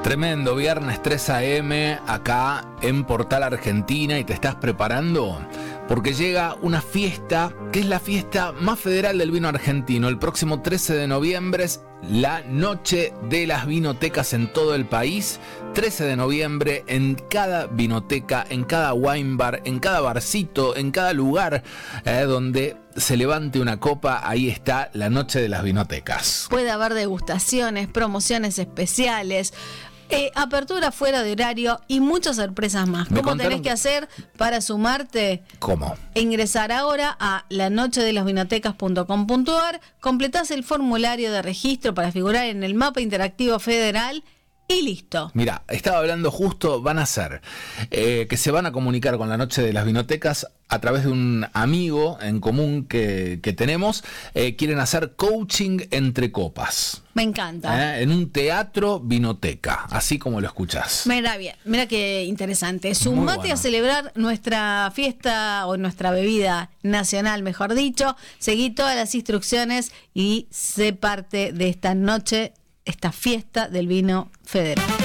Tremendo, viernes 3 a.m. acá en Portal Argentina y te estás preparando porque llega una fiesta que es la fiesta más federal del vino argentino. El próximo 13 de noviembre es la Noche de las Vinotecas en todo el país. 13 de noviembre en cada vinoteca, en cada wine bar, en cada barcito, en cada lugar donde se levante una copa, ahí está la Noche de las Vinotecas. Puede haber degustaciones, promociones especiales, apertura fuera de horario y muchas sorpresas más. ¿Cómo tenés que hacer para sumarte? ¿Cómo? Ingresar ahora a lanochedelasvinotecas.com.ar, completás el formulario de registro para figurar en el mapa interactivo federal y listo. Mira, estaba hablando justo, van a ser que se van a comunicar con la Noche de las Vinotecas a través de un amigo en común que tenemos. Quieren hacer coaching entre copas. Me encanta. En un teatro vinoteca, así como lo escuchás. Mira bien, mira qué interesante. Sumate bueno a celebrar nuestra fiesta o nuestra bebida nacional, mejor dicho. Seguí todas las instrucciones y sé parte de esta noche, esta fiesta del vino federal.